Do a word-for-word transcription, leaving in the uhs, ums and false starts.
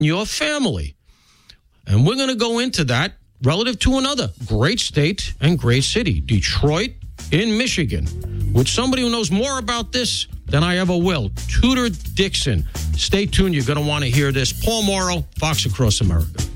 your family. And we're going to go into that relative to another great state and great city, Detroit in Michigan, with somebody who knows more about this than I ever will, Tudor Dixon. Stay tuned. You're going to want to hear this. Paul Mauro, Fox Across America.